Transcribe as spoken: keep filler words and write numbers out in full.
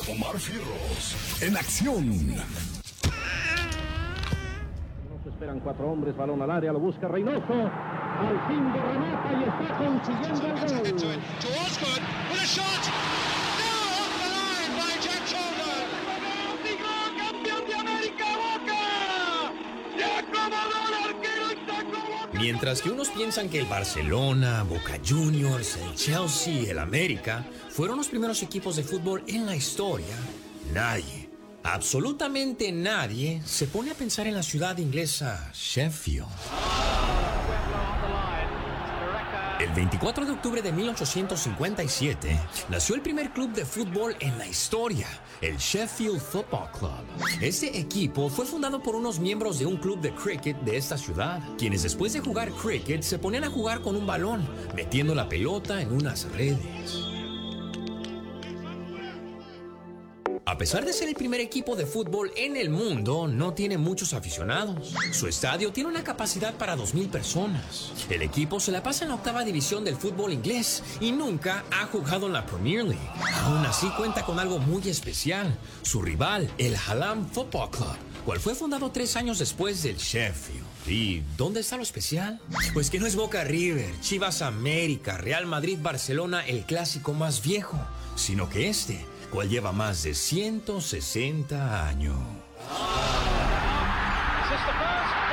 Omar Fierros, en acción. Nos esperan cuatro hombres, balón al área, lo busca Reynoso. Al fin de remata y está consiguiendo el gol. Mientras que unos piensan que el Barcelona, Boca Juniors, el Chelsea, el América fueron los primeros equipos de fútbol en la historia, nadie, absolutamente nadie, se pone a pensar en la ciudad inglesa Sheffield. El veinticuatro de octubre de mil ochocientos cincuenta y siete nació el primer club de fútbol en la historia, el Sheffield Football Club. Este equipo fue fundado por unos miembros de un club de cricket de esta ciudad, quienes después de jugar cricket se ponían a jugar con un balón, metiendo la pelota en unas redes. A pesar de ser el primer equipo de fútbol en el mundo, no tiene muchos aficionados. Su estadio tiene una capacidad para dos mil personas. El equipo se la pasa en la octava división del fútbol inglés y nunca ha jugado en la Premier League. Aún así cuenta con algo muy especial, su rival, el Hallam Football Club, cual fue fundado tres años después del Sheffield. ¿Y dónde está lo especial? Pues que no es Boca River, Chivas América, Real Madrid Barcelona, el clásico más viejo, sino que este, cual lleva más de ciento sesenta años.